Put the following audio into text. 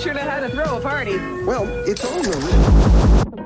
sure know how to throw a party. Well, it's all written.